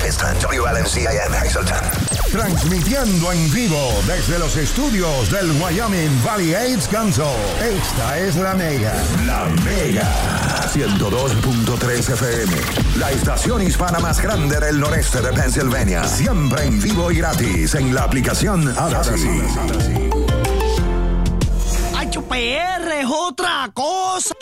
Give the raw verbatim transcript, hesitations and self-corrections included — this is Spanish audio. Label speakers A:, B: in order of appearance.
A: Galveston, W L M C A M Hazleton.
B: Transmitiendo en vivo desde los estudios del Wyoming Valley AIDS Council. Esta es la Mega.
A: La Mega. ciento dos punto tres F M. La estación hispana más grande del noreste de Pennsylvania. Siempre en vivo y gratis en la aplicación Odyssey.
C: H P R es otra cosa.